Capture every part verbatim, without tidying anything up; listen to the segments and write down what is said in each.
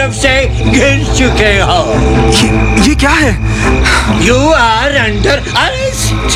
तरफ से गिर चुके हो। ये, ये क्या है? You are under arrest.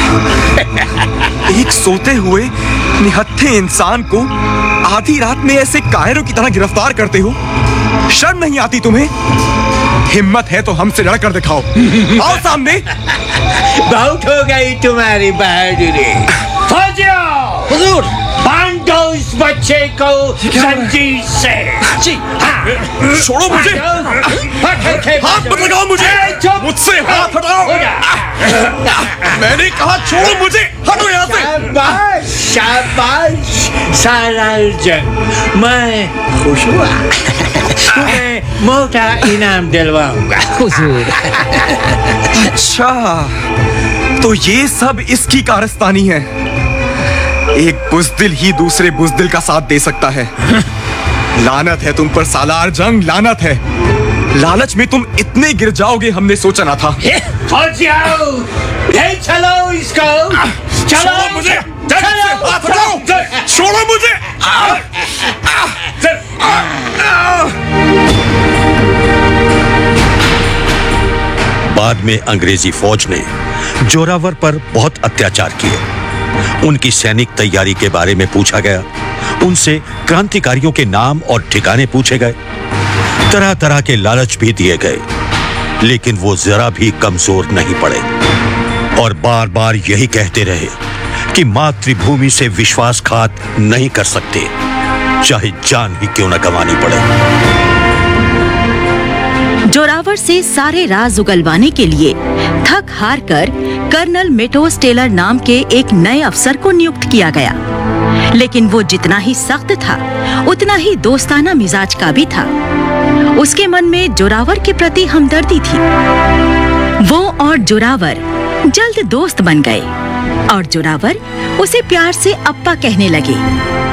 एक सोते हुए निहत्थे इंसान को आधी रात में ऐसे कायरों की तरह गिरफ्तार करते हो? शर्म नहीं आती तुम्हें? हिम्मत है तो हमसे लड़कर दिखाओ। आओ सामने। बहुत हो गई तुम्हारी बहादुरी। फौजियों, हुजूर, बांध दो इस बच्चे को जंजीर से। जी। हाँ। छोड़ो मुझे। हाथ मत लगाओ मुझे। मुझसे हाथ हटाओ। मैंने कहा छोड़ो मुझे। हटो यहाँ से। शाबाश, शाबाश सालारजंग, मैं खुश हुआ। तुम्हें मोटा इनाम दिलवाऊंगा। हुजूर। अच्छा, तो ये सब इसकी कारस्तानी है। एक बुज़दिल ही दूसरे बुज़दिल का साथ दे सकता है। लानत है तुम पर सालारजंग, लानत है। लालच में तुम इतने गिर जाओगे हमने सोचा ना था। फौजियों, ले चलो इसको। चलो छोड़ो मुझे। चलो, हाथ हटाओ। छोड़ो मुझे। बाद में अंग्रेजी फौज ने जोरावर पर बहुत अत्याचार किए। उनकी सैनिक तैयारी के बारे में पूछा गया, उनसे क्रांतिकारियों के नाम और ठिकाने पूछे गए, तरह तरह के लालच भी दिए गए, लेकिन वो जरा भी कमजोर नहीं पड़े और बार बार यही कहते रहे कि मातृभूमि से विश्वासघात नहीं कर सकते, चाहे जान ही क्यों न गंवानी पड़े। जोरावर से सारे राज उगलवाने के लिए थक हार कर कर्नल मेटोस टेलर नाम के एक नए अफसर को नियुक्त किया गया, लेकिन वो जितना ही सख्त था उतना ही दोस्ताना मिजाज का भी था। उसके मन में जोरावर के प्रति हमदर्दी थी। वो और जोरावर जल्द दोस्त बन गए और जोरावर उसे प्यार से अप्पा कहने लगे।